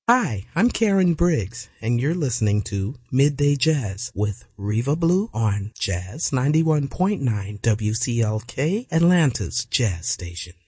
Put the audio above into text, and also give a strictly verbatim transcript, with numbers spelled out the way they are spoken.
Hi, I'm Karen Briggs, and you're listening to Midday Jazz with Reva Blue on Jazz ninety-one point nine W C L K, Atlanta's Jazz Station.